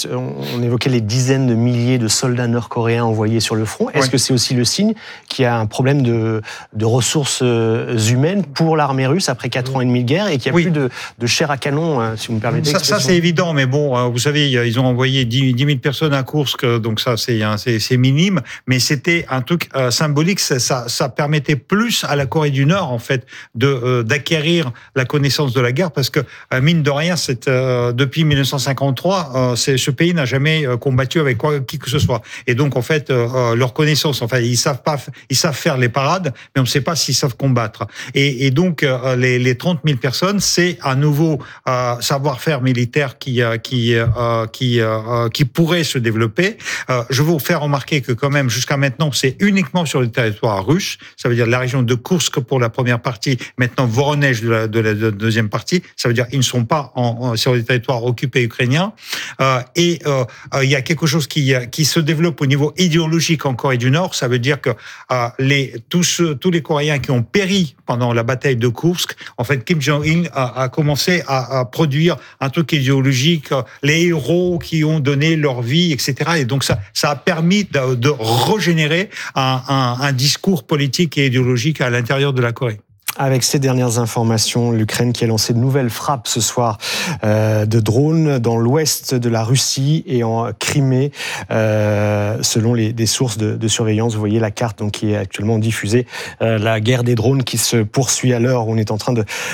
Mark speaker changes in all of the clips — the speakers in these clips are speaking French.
Speaker 1: on évoquait les dizaines de milliers de soldats nord-coréens envoyés sur le front. Est-ce que c'est aussi le signe qu'il y a un problème de ressources humaines pour l'armée russe après 4 ans et demi de guerre et qu'il n'y a plus de chair à canon, si vous me permettez
Speaker 2: ça c'est évident, mais bon, vous savez, ils ont envoyé 10 000 personnes à Koursk, donc ça c'est minime, mais c'était un truc symbolique, ça permettait plus à la Corée du Nord, en fait, d'acquérir la connaissance de la guerre, parce que, mine de rien, depuis 1953, ce pays n'a jamais combattu avec qui que ce soit. Et donc, en fait, leur connaissance, enfin, ils savent faire les parades, mais on ne sait pas s'ils savent combattre. Et donc, les 30 000 personnes, c'est un nouveau savoir-faire militaire qui pourrait se développer. Je veux vous faire remarquer que quand même, jusqu'à maintenant, c'est uniquement sur le territoire russe. Ça veut dire la région de Koursk pour la première partie, maintenant Voronezh de la deuxième partie. Ça veut dire ils ne sont pas sur les territoires occupés ukrainiens. Il y a quelque chose qui se développe au niveau idéologique en Corée du Nord. Ça veut dire que tous les Coréens qui ont péri pendant la bataille de Koursk, en fait, Kim Jong-un a commencé à produire un truc idéologique, les héros qui ont donné leur vie, etc. Et donc ça a permis de régénérer un discours politique et idéologique à l'intérieur de la Corée.
Speaker 1: Avec ces dernières informations, l'Ukraine qui a lancé de nouvelles frappes ce soir de drones dans l'ouest de la Russie et en Crimée, selon des sources de surveillance. Vous voyez la carte donc, qui est actuellement diffusée. La guerre des drones qui se poursuit à l'heure où on est en train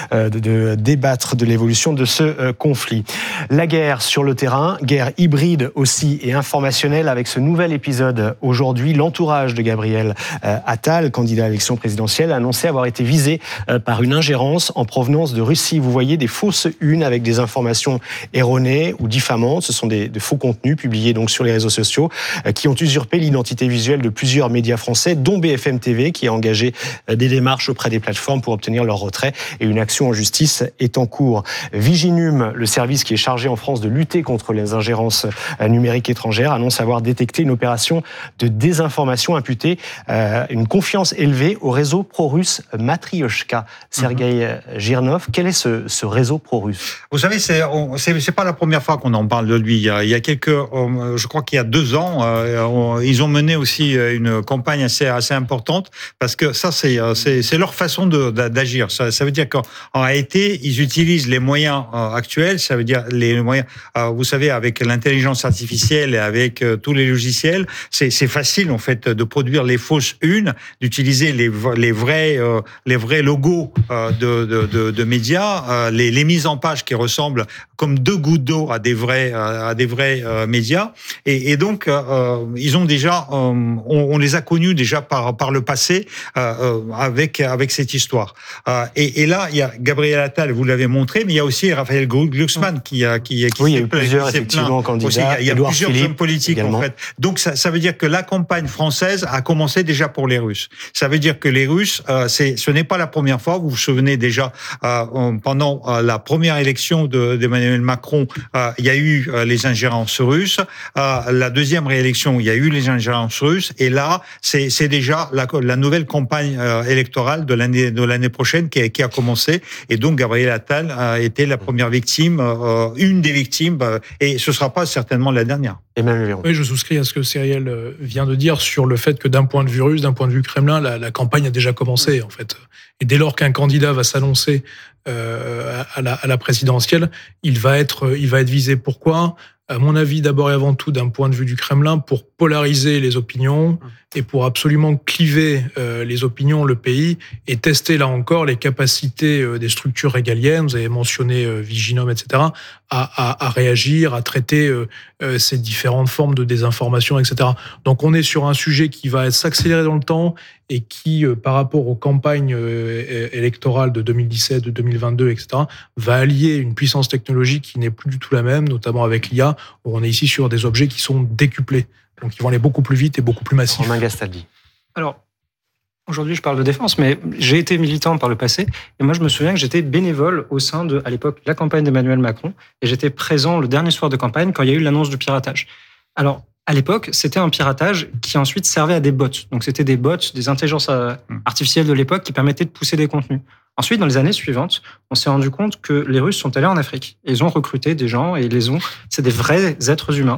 Speaker 1: de débattre de l'évolution de ce conflit. La guerre sur le terrain, guerre hybride aussi et informationnelle avec ce nouvel épisode aujourd'hui. L'entourage de Gabriel Attal, candidat à l'élection présidentielle, a annoncé avoir été visé par une ingérence en provenance de Russie. Vous voyez des fausses unes avec des informations erronées ou diffamantes. Ce sont de faux contenus publiés donc sur les réseaux sociaux qui ont usurpé l'identité visuelle de plusieurs médias français, dont BFM TV, qui a engagé des démarches auprès des plateformes pour obtenir leur retrait. Et une action en justice est en cours. Viginum, le service qui est chargé en France de lutter contre les ingérences numériques étrangères, annonce avoir détecté une opération de désinformation imputée une confiance élevée au réseau pro-russe Matrioshka. Sergueï Girnov, quel est ce réseau pro-russe ?
Speaker 2: Vous savez, c'est pas la première fois qu'on en parle de lui. Il y a je crois qu'il y a 2 ans, ils ont mené aussi une campagne assez importante parce que ça, c'est leur façon d'agir. Ça veut dire qu'en réalité, ils utilisent les moyens actuels. Ça veut dire les moyens. Vous savez, avec l'intelligence artificielle et avec tous les logiciels, c'est facile en fait de produire les fausses unes, d'utiliser les vrais logos de médias, les mises en page qui ressemblent comme 2 gouttes d'eau à des vrais médias. Et donc ils ont déjà, on les a connus déjà par le passé avec cette histoire. Et là, il y a Gabriel Attal, vous l'avez montré, mais il y a aussi Raphaël Glucksmann qui
Speaker 1: oui, il y a eu plusieurs effectivement candidats.
Speaker 2: Il y a plusieurs hommes politiques également. En fait. Donc ça veut dire que la campagne française a commencé déjà pour les Russes. Ça veut dire que les Russes, ce n'est pas la première fois. Vous vous souvenez déjà, pendant la première élection d'Emmanuel Macron, il y a eu les ingérences russes. La deuxième réélection, il y a eu les ingérences russes. Et là, c'est déjà la nouvelle campagne électorale de l'année prochaine qui a commencé. Et donc, Gabriel Attal a été la première victime, une des victimes, et ce ne sera pas certainement la dernière.
Speaker 3: Oui, je souscris à ce que Cyrielle vient de dire sur le fait que d'un point de vue russe, d'un point de vue Kremlin, la campagne a déjà commencé en fait. Et dès lors qu'un candidat va s'annoncer à la présidentielle, il va être visé. Pourquoi ? À mon avis, d'abord et avant tout, d'un point de vue du Kremlin, pour polariser les opinions et pour absolument cliver les opinions, le pays, et tester là encore les capacités des structures régaliennes, vous avez mentionné Viginum, etc., à réagir, à traiter ces différentes formes de désinformation, etc. Donc on est sur un sujet qui va s'accélérer dans le temps et qui, par rapport aux campagnes électorales de 2017, de 2022, etc., va allier une puissance technologique qui n'est plus du tout la même, notamment avec l'IA, où on est ici sur des objets qui sont décuplés. Donc, ils vont aller beaucoup plus vite et beaucoup plus massifs.
Speaker 1: Romain Gastaldi.
Speaker 4: Alors, aujourd'hui, je parle de défense, mais j'ai été militant par le passé. Et moi, je me souviens que j'étais bénévole au sein de, à l'époque, la campagne d'Emmanuel Macron. Et j'étais présent le dernier soir de campagne quand il y a eu l'annonce du piratage. Alors, à l'époque, c'était un piratage qui ensuite servait à des bots. Donc, c'était des bots, des intelligences artificielles de l'époque qui permettaient de pousser des contenus. Ensuite, dans les années suivantes, on s'est rendu compte que les Russes sont allés en Afrique. Ils ont recruté des gens et c'est des vrais êtres humains